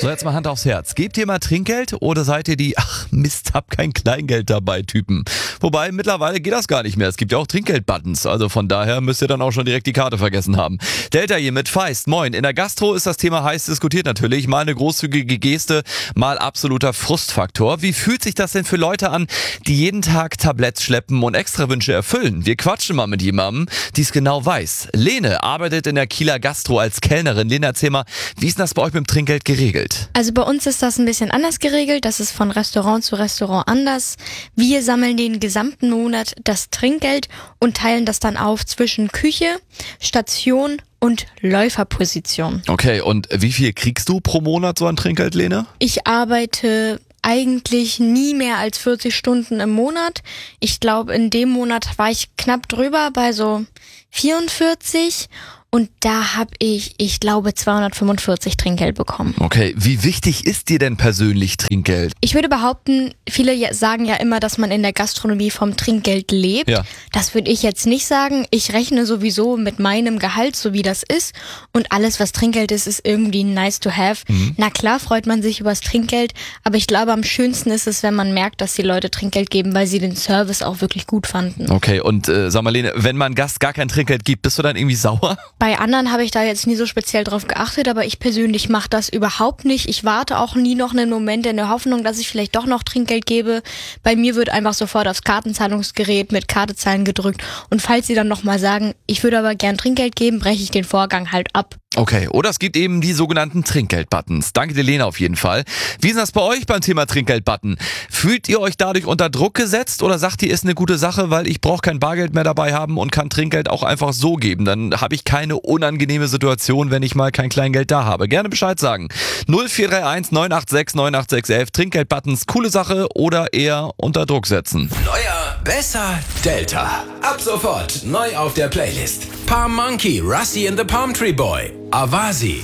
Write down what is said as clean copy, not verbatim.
So, jetzt mal Hand aufs Herz. Gebt ihr mal Trinkgeld oder seid ihr die, ach Mist, hab kein Kleingeld dabei Typen? Wobei, mittlerweile geht das gar nicht mehr. Es gibt ja auch Trinkgeld-Buttons. Also von daher müsst ihr dann auch schon direkt die Karte vergessen haben. Delta hier mit Feist. Moin. In der Gastro ist das Thema heiß diskutiert natürlich. Mal eine großzügige Geste, mal absoluter Frustfaktor. Wie fühlt sich das denn für Leute an, die jeden Tag Tabletts schleppen und Extrawünsche erfüllen? Wir quatschen mal mit jemandem, die es genau weiß. Lene arbeitet in der Kieler Gastro als Kellnerin. Lene, erzähl mal, wie ist denn das bei euch mit dem Trinkgeld geregelt? Also bei uns ist das ein bisschen anders geregelt. Das ist von Restaurant zu Restaurant anders. Wir sammeln den gesamten Monat das Trinkgeld und teilen das dann auf zwischen Küche, Station und Läuferposition. Okay, und wie viel kriegst du pro Monat so an Trinkgeld, Lene? Ich arbeite eigentlich nie mehr als 40 Stunden im Monat. Ich glaube, in dem Monat war ich knapp drüber bei so 44 und da habe ich glaube 245 Trinkgeld bekommen. Okay, wie wichtig ist dir denn persönlich Trinkgeld? Ich würde behaupten, viele sagen ja immer, dass man in der Gastronomie vom Trinkgeld lebt. Ja. Das würde ich jetzt nicht sagen. Ich rechne sowieso mit meinem Gehalt, so wie das ist. Und alles, was Trinkgeld ist, ist irgendwie nice to have. Na klar freut man sich über das Trinkgeld, aber ich glaube, am schönsten ist es, wenn man merkt, dass die Leute Trinkgeld geben, weil sie den Service auch wirklich gut fanden. Okay, und sag mal, Lene, wenn man Gast gar kein Trinkgeld gibt, bist du dann irgendwie sauer? Bei anderen habe ich da jetzt nie so speziell drauf geachtet, aber ich persönlich mache das überhaupt nicht. Ich warte auch nie noch einen Moment in der Hoffnung, dass ich vielleicht doch noch Trinkgeld gebe. Bei mir wird einfach sofort aufs Kartenzahlungsgerät mit Karte zahlen gedrückt. Und falls sie dann nochmal sagen, ich würde aber gern Trinkgeld geben, breche ich den Vorgang halt ab. Okay, oder es gibt eben die sogenannten Trinkgeld-Buttons. Danke dir, Lena, auf jeden Fall. Wie ist das bei euch beim Thema Trinkgeld-Button? Fühlt ihr euch dadurch unter Druck gesetzt oder sagt ihr, ist eine gute Sache, weil ich brauche kein Bargeld mehr dabei haben und kann Trinkgeld auch einfach so geben? Dann habe ich keine unangenehme Situation, wenn ich mal kein Kleingeld da habe. Gerne Bescheid sagen. 0431 986 98611. Trinkgeld-Buttons, coole Sache oder eher unter Druck setzen? Neuer, besser, Delta. Ab sofort neu auf der Playlist. Palm Monkey, Rusty and the Palm Tree Boy, Avasi.